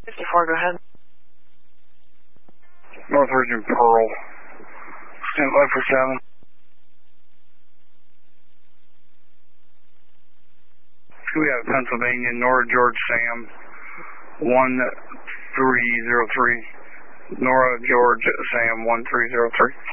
54, go ahead. North Virgin Pearl. Stand by for 7. We have Pennsylvania, Nora George Sam, 1303. Nora George Sam, 1303.